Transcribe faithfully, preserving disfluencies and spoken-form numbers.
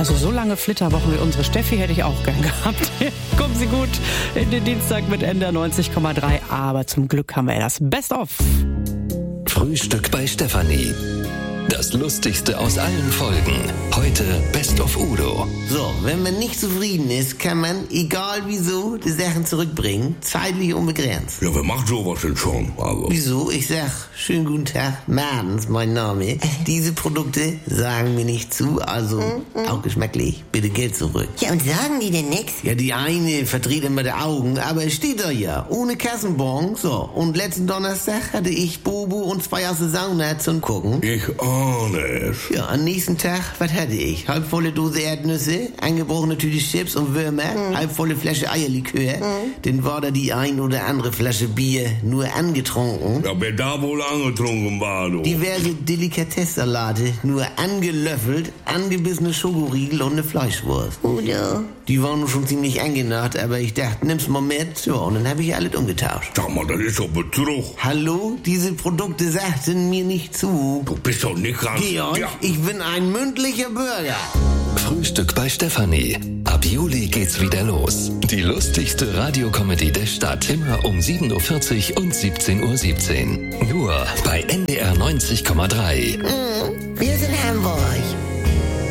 Also so lange Flitterwochen wie unsere Steffi hätte ich auch gern gehabt. Kommen Sie gut in den Dienstag mit N D R neunzig Komma drei. Aber zum Glück haben wir das Best-of. Frühstück bei Stefanie. Das Lustigste aus allen Folgen. Heute Best of Udo. So, wenn man nicht zufrieden ist, kann man, egal wieso, die Sachen zurückbringen. Zeitlich unbegrenzt. Ja, wer macht sowas denn schon? Also. Wieso? Ich sag, schönen guten Tag, Madens, mein Name. Diese Produkte sagen mir nicht zu, also mm, mm. auch geschmacklich. Bitte Geld zurück. Ja, und sagen die denn nix? Ja, die eine verdreht immer die Augen, aber es steht da ja, ohne Kassenbon. So, und letzten Donnerstag hatte ich Bobo und zwei aus der Sauna zum Gucken. Ich ahne es. Ja, am nächsten Tag, was hatte ich? Halbvolle Dose Erdnüsse, angebrochene Tüte Chips und Würmer, mm. halbvolle Flasche Eierlikör. Mm. Dann war da die ein oder andere Flasche Bier nur angetrunken. Ja, wer da wohl angetrunken war, du. Diverse Delikatessalate, nur angelöffelt, angebissene Schokoriegel und eine Fleischwurst. Udo. Die waren schon ziemlich angenagt, aber ich dachte, nimm's mal mit. So, und dann habe ich alles umgetauscht. Sag mal, das ist doch Betrug. Hallo? Diese Produkte sagten mir nicht zu. Du bist doch nicht ganz... Georg, ja. Ich bin ein mündlicher Bürger. Frühstück bei Stefanie. Ab Juli geht's wieder los. Die lustigste Radiocomedy der Stadt. Immer um sieben Uhr vierzig und siebzehn Uhr siebzehn. Nur bei N D R neunzig Komma drei. Mm, wir sind Hamburg.